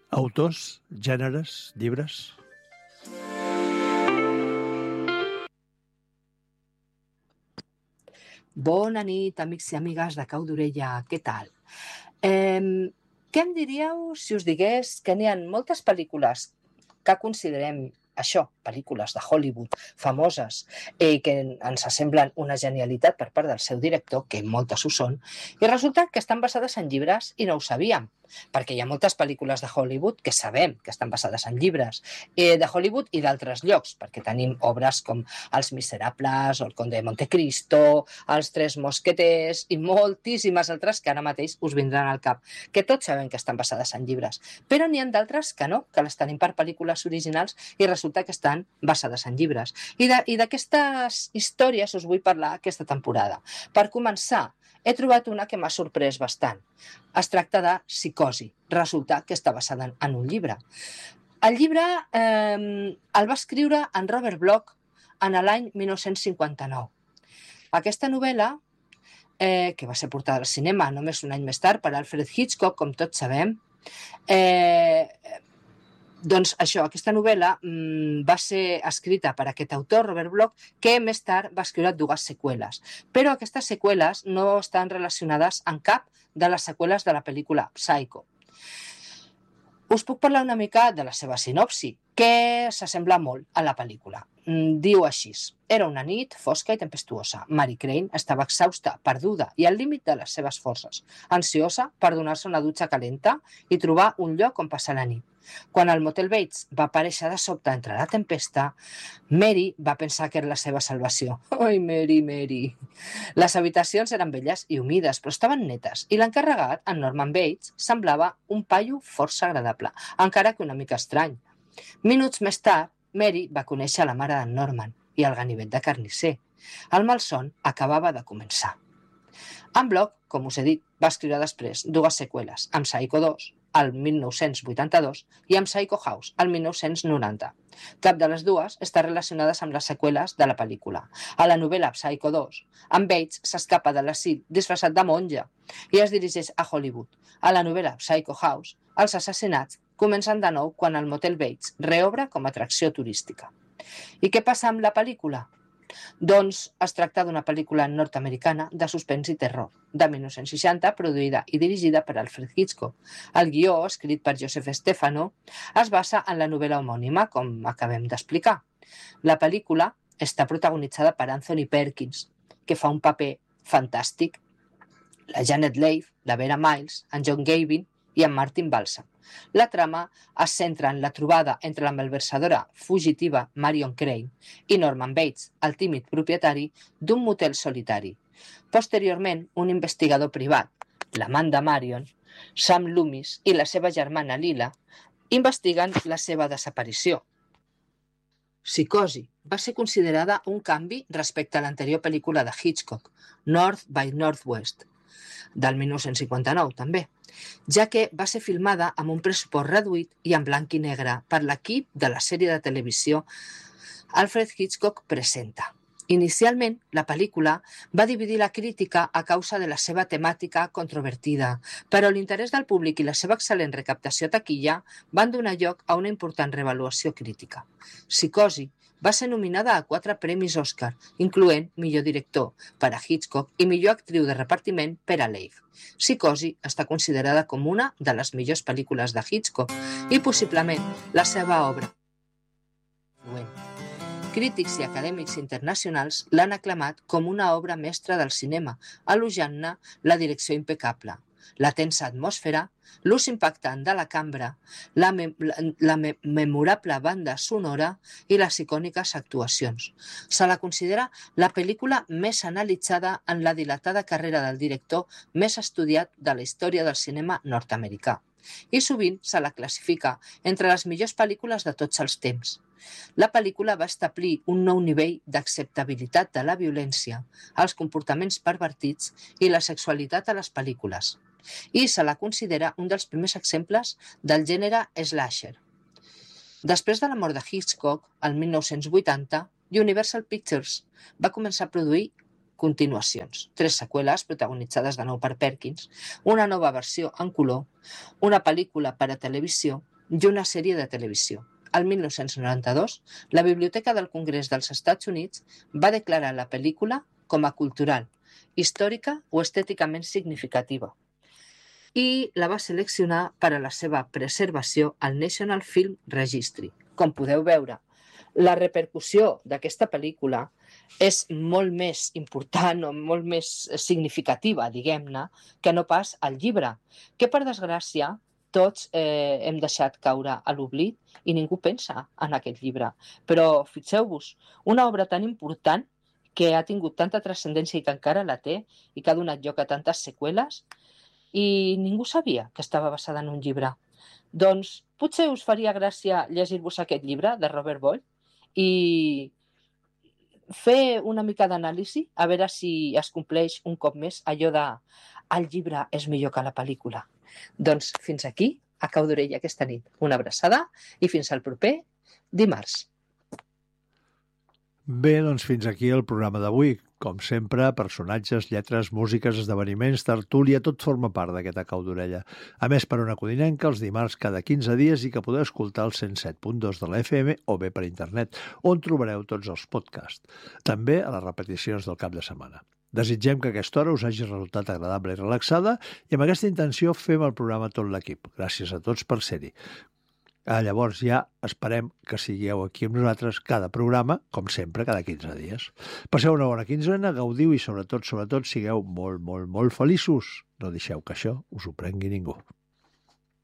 Autors, gèneres, llibres... Bona nit, amics i amigues de Cau d'Orella, què tal? Què em diríeu si us digués que n'hi ha moltes pel·lícules que considerem això, pel·lícules de Hollywood famoses i que ens semblen una genialitat per part del seu director, que moltes ho són, i resulta que estan basades en llibres i no ho sabíem, perquè hi ha moltes pel·lícules de Hollywood que sabem que estan basades en llibres de Hollywood i d'altres llocs, perquè tenim obres com Els Miserables o El Conde de Montecristo, Els Tres Mosqueters i moltíssimes altres que ara mateix us vindran al cap, que tots sabem que estan basades en llibres, però n'hi ha d'altres que no, que les tenim per pel·lícules originals i resulta que estan basades en llibres. I d'aquestes històries us vull parlar aquesta temporada. Per començar, he trobat una que m'ha sorprès bastant. Es tracta de Psicosi. Resulta que està basada en un llibre. El llibre el va escriure en Robert Bloch en l'any 1959. Aquesta novel·la, que va ser portada al cinema només un any més tard per Alfred Hitchcock, com tots sabem, doncs això, aquesta novel·la va ser escrita per aquest autor, Robert Bloch, que més tard va escriure 2 seqüeles. Però aquestes seqüeles no estan relacionades amb cap de les seqüeles de la pel·lícula Psycho. Us puc parlar una mica de la seva sinopsi, que s'assembla molt a la pel·lícula. Diu així: era una nit fosca i tempestuosa. Mary Crane estava exhausta, perduda i al límit de les seves forces, ansiosa per donar-se una dutxa calenta i trobar un lloc on passar la nit. Quan el motel Bates va aparèixer de sobte entre la tempesta, Mary va pensar que era la seva salvació. Ai, Mary, Mary! Les habitacions eren velles i humides, però estaven netes, i l'encarregat, en Norman Bates, semblava un paio força agradable, encara que una mica estrany. Minuts més tard, Mary va conèixer la mare d'en Norman i el ganivet de carnisser. El malson acabava de començar. En Bloch, com us he dit, va escriure després 2 seqüeles, amb Psycho 2, el 1982, i amb Psycho House, el 1990. Cap de les dues està relacionades amb les seqüeles de la pel·lícula. A la novel·la Psycho 2, en Bates s'escapa de l'asil disfressat de monja i es dirigeix a Hollywood. A la novel·la Psycho House, els assassinats comencen de nou quan el motel Bates reobre com a atracció turística. I què passa amb la pel·lícula? Doncs es tracta d'una pel·lícula nord-americana de suspens i terror, de 1960, produïda i dirigida per Alfred Hitchcock. El guió, escrit per Joseph Stefano, es basa en la novel·la homònima, com acabem d'explicar. La pel·lícula està protagonitzada per Anthony Perkins, que fa un paper fantàstic, la Janet Leigh, la Vera Miles, en John Gavin i en Martin Balsam. La trama es centra en la trobada entre la malversadora fugitiva Marion Crane i Norman Bates, el tímid propietari d'un motel solitari. Posteriorment, un investigador privat, l'amant de Marion, Sam Loomis, i la seva germana Lila investiguen la seva desaparició. Psicosi va ser considerada un canvi respecte a l'anterior pel·lícula de Hitchcock, North by Northwest, del 1959 també, ja que va ser filmada amb un pressupost reduït i en blanc i negre per l'equip de la sèrie de televisió Alfred Hitchcock Presenta. Inicialment, la pel·lícula va dividir la crítica a causa de la seva temàtica controvertida, però l'interès del públic i la seva excel·lent recaptació a taquilla van donar lloc a una important reavaluació crítica. Psicosi va ser nominada a 4 premis Oscar, incloent millor director per a Hitchcock i millor actriu de repartiment per a Leigh. Psicosi està considerada com una de les millors pel·lícules de Hitchcock i possiblement la seva obra. Crítics i acadèmics internacionals l'han aclamat com una obra mestra del cinema, elogiant-ne la direcció impecable, la tensa atmosfera, l'ús impactant de la cambra, la memorable banda sonora i les icòniques actuacions. Se la considera la pel·lícula més analitzada en la dilatada carrera del director més estudiat de la història del cinema nord-americà. I sovint se la classifica entre les millors pel·lícules de tots els temps. La pel·lícula va establir un nou nivell d'acceptabilitat de la violència, els comportaments pervertits i la sexualitat a les pel·lícules, i se la considera un dels primers exemples del gènere slasher. Després de la mort de Hitchcock, el 1980, Universal Pictures va començar a produir continuacions, 3 seqüeles protagonitzades de nou per Perkins, una nova versió en color, una pel·lícula per a televisió i una sèrie de televisió. El 1992, la Biblioteca del Congrés dels Estats Units va declarar la pel·lícula com a cultural, històrica o estèticament significativa i la va seleccionar per a la seva preservació al National Film Registry. Com podeu veure, la repercussió d'aquesta pel·lícula és molt més important o molt més significativa, diguem-ne, que no pas el llibre, que per desgràcia tots hem deixat caure a l'oblit i ningú pensa en aquest llibre. Però fixeu-vos, una obra tan important que ha tingut tanta transcendència i que encara la té i que ha donat lloc a tantes seqüeles i ningú sabia que estava basada en un llibre. Doncs potser us faria gràcia llegir-vos aquest llibre de Robert Boyle i fer una mica d'anàlisi a veure si es compleix un cop més allò de el llibre és millor que la pel·lícula. Doncs fins aquí, a cau d'orella aquesta nit. Una abraçada i fins al proper dimarts. Bé, doncs fins aquí el programa d'avui. Com sempre, personatges, lletres, músiques, esdeveniments, tertúlia, tot forma part d'aquesta cau d'orella. A més, per una codinenca, els dimarts cada 15 dies i que podeu escoltar el 107.2 de la FM o bé per internet, on trobareu tots els podcasts. També a les repeticions del cap de setmana. Desitgem que aquesta hora us hagi resultat agradable i relaxada i amb aquesta intenció fem el programa tot l'equip. Gràcies a tots per ser-hi. Llavors ja esperem que sigueu aquí amb nosaltres cada programa, com sempre, cada 15 dies. Passeu una bona quinzena, gaudiu i sobretot, sigueu molt, molt, molt feliços. No deixeu que això us ho prengui ningú.